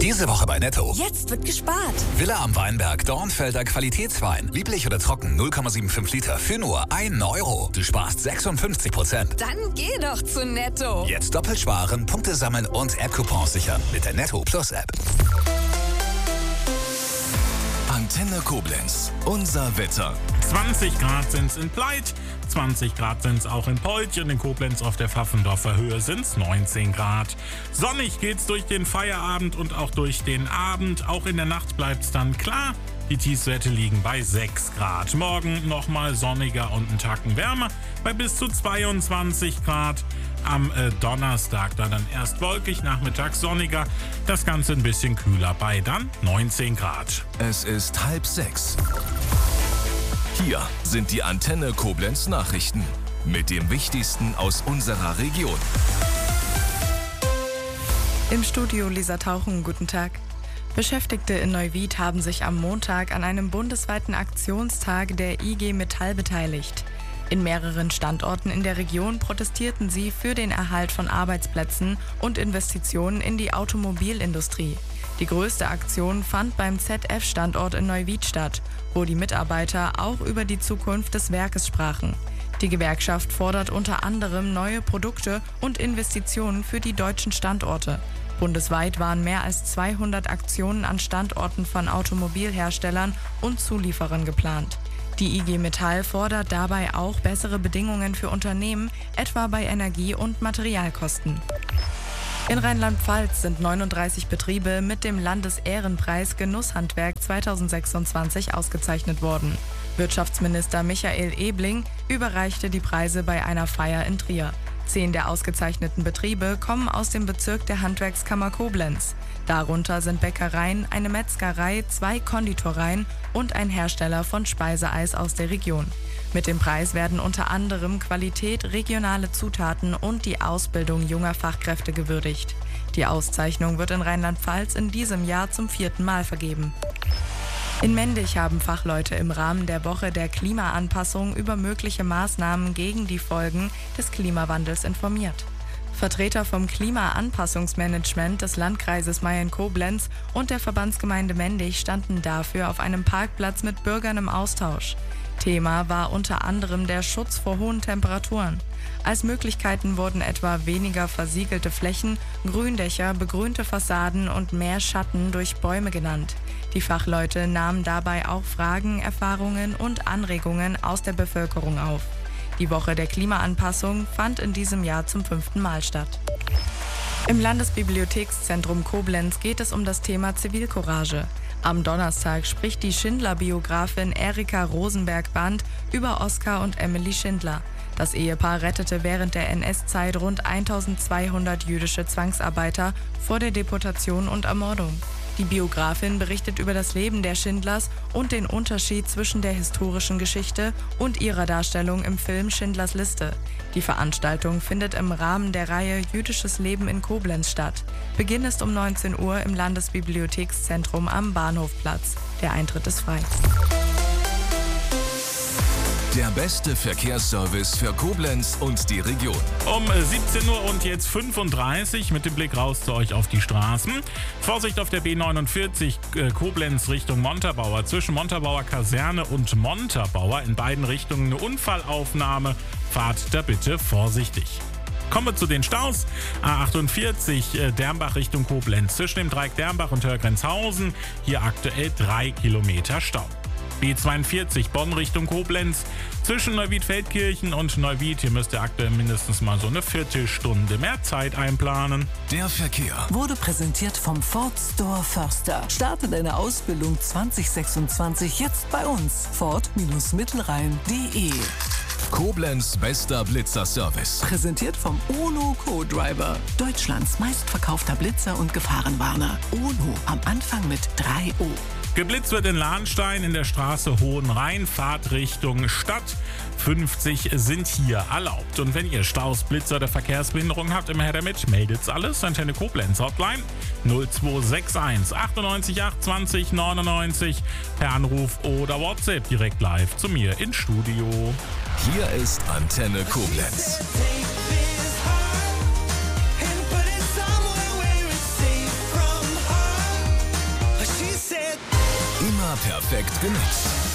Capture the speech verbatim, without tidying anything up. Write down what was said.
Diese Woche bei Netto. Jetzt wird gespart. Villa am Weinberg, Dornfelder Qualitätswein. Lieblich oder trocken, null Komma fünfundsiebzig Liter für nur einen Euro. Du sparst sechsundfünfzig Prozent. Dann geh doch zu Netto. Jetzt doppelt sparen, Punkte sammeln und App-Coupons sichern mit der Netto Plus App. Antenne Koblenz. Unser Wetter. zwanzig Grad sind's in Pleit, zwanzig Grad sind's auch in Polch und in Koblenz auf der Pfaffendorfer Höhe sind's neunzehn Grad. Sonnig geht's durch den Feierabend und auch durch den Abend. Auch in der Nacht bleibt's dann klar. Die Tiefstwerte liegen bei sechs Grad. Morgen nochmal sonniger und einen Tacken wärmer bei bis zu zweiundzwanzig Grad. Am äh, Donnerstag dann, dann erst wolkig, nachmittags sonniger. Das Ganze ein bisschen kühler bei dann neunzehn Grad. Es ist halb sechs. Hier sind die Antenne Koblenz Nachrichten mit dem Wichtigsten aus unserer Region. Im Studio Lisa Tauchen, guten Tag. Beschäftigte in Neuwied haben sich am Montag an einem bundesweiten Aktionstag der I G Metall beteiligt. In mehreren Standorten in der Region protestierten sie für den Erhalt von Arbeitsplätzen und Investitionen in die Automobilindustrie. Die größte Aktion fand beim Z F-Standort in Neuwied statt, wo die Mitarbeiter auch über die Zukunft des Werkes sprachen. Die Gewerkschaft fordert unter anderem neue Produkte und Investitionen für die deutschen Standorte. Bundesweit waren mehr als zweihundert Aktionen an Standorten von Automobilherstellern und Zulieferern geplant. Die I G Metall fordert dabei auch bessere Bedingungen für Unternehmen, etwa bei Energie- und Materialkosten. In Rheinland-Pfalz sind neununddreißig Betriebe mit dem Landesehrenpreis Genusshandwerk zweitausendsechsundzwanzig ausgezeichnet worden. Wirtschaftsminister Michael Ebling überreichte die Preise bei einer Feier in Trier. Zehn der ausgezeichneten Betriebe kommen aus dem Bezirk der Handwerkskammer Koblenz. Darunter sind Bäckereien, eine Metzgerei, zwei Konditoreien und ein Hersteller von Speiseeis aus der Region. Mit dem Preis werden unter anderem Qualität, regionale Zutaten und die Ausbildung junger Fachkräfte gewürdigt. Die Auszeichnung wird in Rheinland-Pfalz in diesem Jahr zum vierten Mal vergeben. In Mendig haben Fachleute im Rahmen der Woche der Klimaanpassung über mögliche Maßnahmen gegen die Folgen des Klimawandels informiert. Vertreter vom Klimaanpassungsmanagement des Landkreises Mayen-Koblenz und der Verbandsgemeinde Mendig standen dafür auf einem Parkplatz mit Bürgern im Austausch. Thema war unter anderem der Schutz vor hohen Temperaturen. Als Möglichkeiten wurden etwa weniger versiegelte Flächen, Gründächer, begrünte Fassaden und mehr Schatten durch Bäume genannt. Die Fachleute nahmen dabei auch Fragen, Erfahrungen und Anregungen aus der Bevölkerung auf. Die Woche der Klimaanpassung fand in diesem Jahr zum fünften Mal statt. Im Landesbibliothekszentrum Koblenz geht es um das Thema Zivilcourage. Am Donnerstag spricht die Schindler-Biografin Erika Rosenberg-Band über Oskar und Emily Schindler. Das Ehepaar rettete während der N S-Zeit rund eintausendzweihundert jüdische Zwangsarbeiter vor der Deportation und Ermordung. Die Biografin berichtet über das Leben der Schindlers und den Unterschied zwischen der historischen Geschichte und ihrer Darstellung im Film Schindlers Liste. Die Veranstaltung findet im Rahmen der Reihe Jüdisches Leben in Koblenz statt. Beginn ist um neunzehn Uhr im Landesbibliothekszentrum am Bahnhofplatz. Der Eintritt ist frei. Der beste Verkehrsservice für Koblenz und die Region. Um siebzehn Uhr und jetzt fünfunddreißig mit dem Blick raus zu euch auf die Straßen. Vorsicht auf der B neunundvierzig äh, Koblenz Richtung Montabaur. Zwischen Montabaur Kaserne und Montabaur in beiden Richtungen eine Unfallaufnahme. Fahrt da bitte vorsichtig. Kommen wir zu den Staus. A achtundvierzig äh, Dermbach Richtung Koblenz. Zwischen dem Dreieck Dermbach und Hörgrenzhausen. Hier aktuell drei Kilometer Stau. B zweiundvierzig Bonn Richtung Koblenz. Zwischen Neuwied-Feldkirchen und Neuwied. Hier müsst ihr aktuell mindestens mal so eine Viertelstunde mehr Zeit einplanen. Der Verkehr wurde präsentiert vom Ford Store Förster. Starte deine Ausbildung zwanzig sechsundzwanzig jetzt bei uns. Ford Mittelrhein punkt de. Koblenz bester Blitzer-Service. Präsentiert vom Ono Co-Driver. Deutschlands meistverkaufter Blitzer und Gefahrenwarner. Ono am Anfang mit drei O. Geblitzt wird in Lahnstein in der Straße Hohenrhein, Fahrtrichtung Stadt. fünfzig sind hier erlaubt. Und wenn ihr Staus, Blitzer oder Verkehrsbehinderung habt, immer her damit, meldet's alles. Antenne Koblenz Hotline null zwei sechs eins achtundneunzig acht zwanzig neunundneunzig per Anruf oder WhatsApp direkt live zu mir ins Studio. Hier ist Antenne Koblenz. Immer perfekt genutzt.